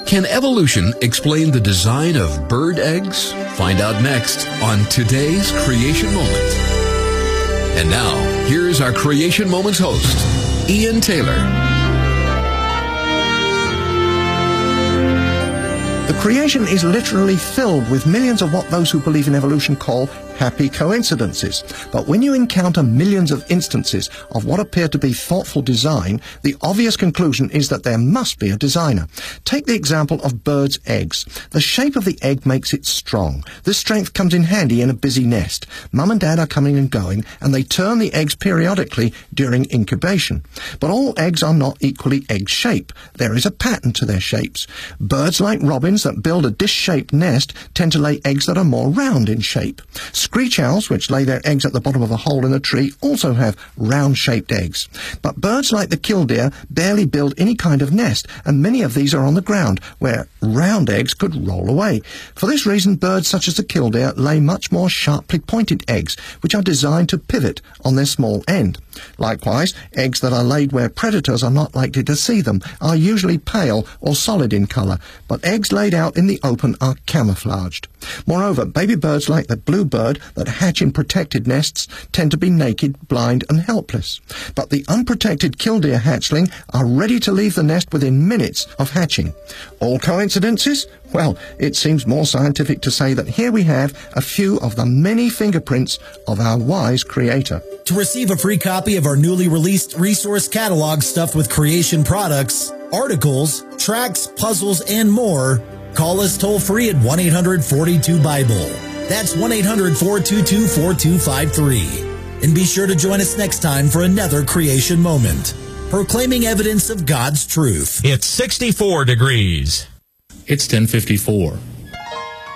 Can evolution explain the design of bird eggs? Find out next on today's Creation Moment. And now, here's our Creation Moments host, Ian Taylor. The creation is literally filled with millions of what those who believe in evolution call happy coincidences. But when you encounter millions of instances of what appear to be thoughtful design, the obvious conclusion is that there must be a designer. Take the example of birds' eggs. The shape of the egg makes it strong. This strength comes in handy in a busy nest. Mum and Dad are coming and going, and they turn the eggs periodically during incubation. But all eggs are not equally egg-shaped. There is a pattern to their shapes. Birds like robins that build a dish-shaped nest tend to lay eggs that are more round in shape. Screech owls, which lay their eggs at the bottom of a hole in a tree, also have round-shaped eggs. But birds like the killdeer barely build any kind of nest, and many of these are on the ground, where round eggs could roll away. For this reason, birds such as the killdeer lay much more sharply pointed eggs, which are designed to pivot on their small end. Likewise, eggs that are laid where predators are not likely to see them are usually pale or solid in colour, but eggs laid out in the open are camouflaged. Moreover, baby birds like the bluebird that hatch in protected nests tend to be naked, blind and helpless. But the unprotected killdeer hatchling are ready to leave the nest within minutes of hatching. All coincidences? Well, it seems more scientific to say that here we have a few of the many fingerprints of our wise Creator. To receive a free copy of our newly released resource catalog stuffed with creation products, articles, tracts, puzzles, and more, call us toll-free at 1-800-42-BIBLE. That's 1-800-422-4253. And be sure to join us next time for another Creation Moment, proclaiming evidence of God's truth. It's 64 degrees. It's 10:54.